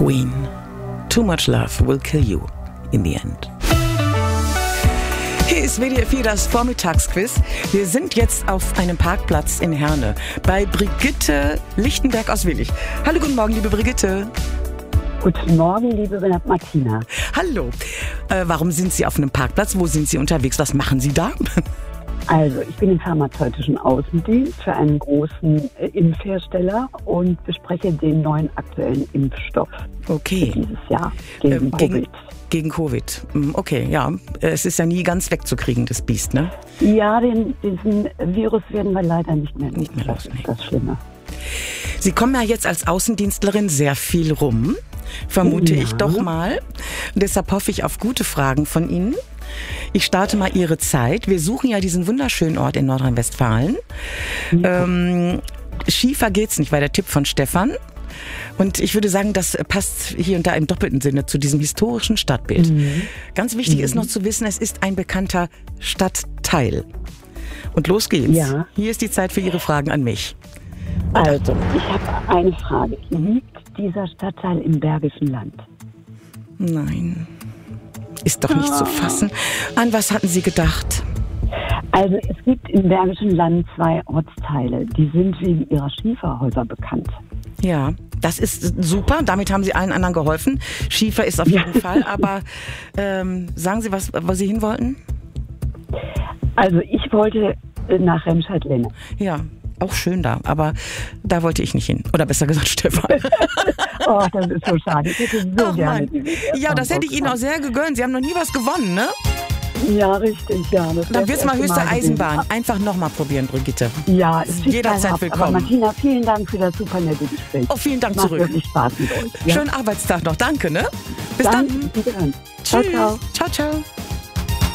Queen. Too much love will kill you in the end. Hier ist WDR 4 das Vormittagsquiz. Wir sind jetzt auf einem Parkplatz in Herne bei Brigitte Lichtenberg aus Willich. Hallo, guten Morgen, liebe Brigitte. Guten Morgen, liebe Martina. Hallo. Warum sind Sie auf einem Parkplatz? Wo sind Sie unterwegs? Was machen Sie da? Also, ich bin im pharmazeutischen Außendienst für einen großen Impfhersteller und bespreche den neuen aktuellen Impfstoff für dieses Jahr gegen Covid. Gegen Covid. Okay, ja. Es ist ja nie ganz wegzukriegen, das Biest, ne? Ja, diesen Virus werden wir leider nicht mehr los. Das ist das Schlimme. Sie kommen ja jetzt als Außendienstlerin sehr viel rum, vermute ich doch mal. Und deshalb hoffe ich auf gute Fragen von Ihnen. Ich starte mal Ihre Zeit. Wir suchen ja diesen wunderschönen Ort in Nordrhein-Westfalen. Ja. Schiefer geht's nicht, war der Tipp von Stefan. Und ich würde sagen, das passt hier und da im doppelten Sinne zu diesem historischen Stadtbild. Ganz wichtig ist noch zu wissen, es ist ein bekannter Stadtteil. Und los geht's. Ja. Hier ist die Zeit für Ihre Fragen an mich. Also, ich habe eine Frage. Liegt dieser Stadtteil im Bergischen Land? Nein, ist doch nicht zu fassen. An was hatten Sie gedacht? Also, es gibt im Bergischen Land 2 Ortsteile. Die sind wegen ihrer Schieferhäuser bekannt. Ja, das ist super. Damit haben Sie allen anderen geholfen. Schiefer ist auf jeden Fall. Aber sagen Sie, wo Sie hin wollten? Also ich wollte nach Remscheid-Lenne. Ja, auch schön da. Aber da wollte ich nicht hin. Oder besser gesagt Stefan. Oh, das ist so schade. Ich hätte so gerne. Ja, das hätte ich Ihnen auch sehr gegönnt. Sie haben noch nie was gewonnen, ne? Ja, richtig, ja. Dann wird's mal höchste Eisenbahn. Einfach nochmal probieren, Brigitte. Ja, es ist jederzeit willkommen. Aber Martina, vielen Dank für das super nette Gespräch. Oh, vielen Dank Macht zurück. Wirklich Spaß mit euch. Ja? Schönen Arbeitstag noch. Danke, ne? Bis dann. Wiederhören. Tschüss. Ciao, ciao. Ciao, ciao.